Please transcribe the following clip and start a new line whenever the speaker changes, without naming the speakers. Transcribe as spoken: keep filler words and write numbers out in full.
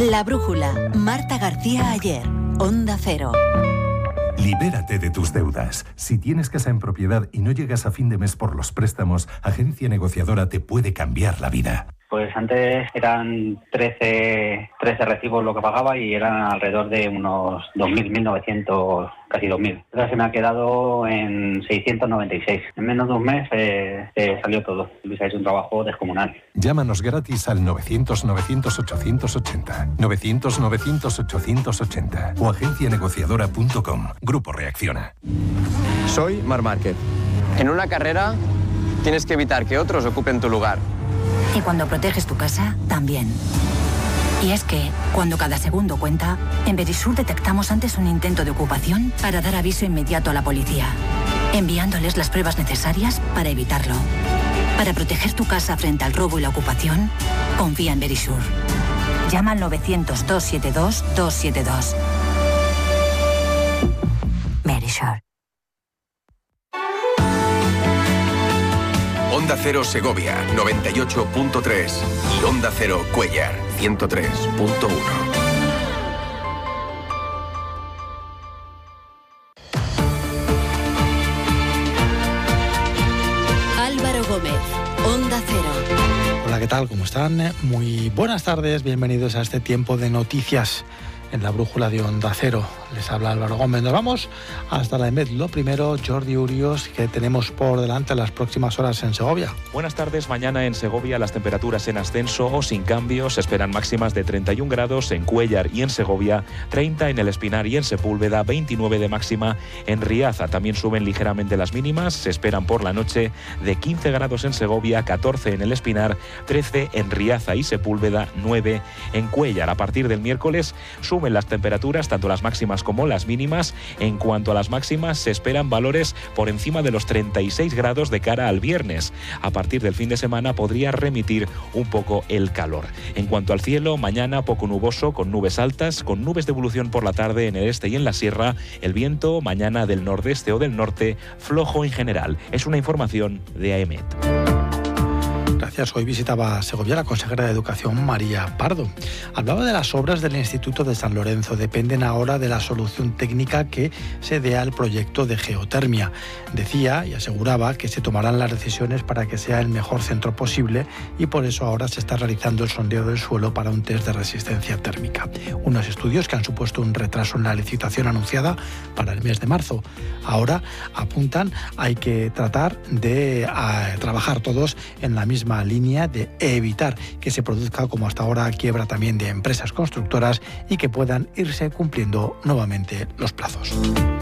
La Brújula, Marta García Ayer, Onda Cero.
Libérate de tus deudas. Si tienes casa en propiedad y no llegas a fin de mes por los préstamos, Agencia Negociadora te puede cambiar la vida.
Pues antes eran trece, trece recibos lo que pagaba y eran alrededor de unos dos mil, mil novecientos, casi dos mil. Ahora se me ha quedado en seiscientos noventa y seis. En menos de un mes eh, eh, salió todo. Luis ha hecho un trabajo descomunal.
Llámanos gratis al novecientos, novecientos, ochocientos ochenta. novecientos, novecientos, ochocientos ochenta. O agencia negociadora punto com. Grupo Reacciona.
Soy Marc Márquez. En una carrera tienes que evitar que otros ocupen tu lugar.
Y cuando proteges tu casa, también. Y es que, cuando cada segundo cuenta, en Verisur detectamos antes un intento de ocupación para dar aviso inmediato a la policía, enviándoles las pruebas necesarias para evitarlo. Para proteger tu casa frente al robo y la ocupación, confía en Verisur. Llama al novecientos, doscientos setenta y dos, doscientos setenta y dos. Verisur.
Onda Cero Segovia, noventa y ocho punto tres y Onda Cero Cuéllar, ciento tres punto uno.
Álvaro Gómez, Onda Cero.
Hola, ¿qué tal? ¿Cómo están? Muy buenas tardes, bienvenidos a este tiempo de noticias en la brújula de Onda Cero. Les habla Álvaro Gómez. Nos vamos hasta la EMET. Lo primero, Jordi Urios, que tenemos por delante las próximas horas en Segovia.
Buenas tardes. Mañana en Segovia las temperaturas en ascenso o sin cambios. Se esperan máximas de treinta y un grados en Cuéllar y en Segovia, treinta en El Espinar y en Sepúlveda, veintinueve de máxima en Riaza. También suben ligeramente las mínimas. Se esperan por la noche de quince grados en Segovia, catorce en El Espinar, trece en Riaza y Sepúlveda, nueve en Cuéllar. A partir del miércoles suben las temperaturas, tanto las máximas como las mínimas. En cuanto a las máximas, se esperan valores por encima de los treinta y seis grados de cara al viernes. A partir del fin de semana podría remitir un poco el calor. En cuanto al cielo, mañana poco nuboso, con nubes altas, con nubes de evolución por la tarde en el este y en la sierra. El viento mañana del nordeste o del norte, flojo en general. Es una información de AEMET.
Gracias. Hoy visitaba Segovia la consejera de Educación, María Pardo. Hablaba de las obras del Instituto de San Lorenzo. Dependen ahora de la solución técnica que se dé al proyecto de geotermia. Decía y aseguraba que se tomarán las decisiones para que sea el mejor centro posible y por eso ahora se está realizando el sondeo del suelo para un test de resistencia térmica. Unos estudios que han supuesto un retraso en la licitación anunciada para el mes de marzo. Ahora apuntan, hay que tratar de a, trabajar todos en la misma línea de evitar que se produzca, como hasta ahora, quiebra también de empresas constructoras y que puedan irse cumpliendo nuevamente los plazos.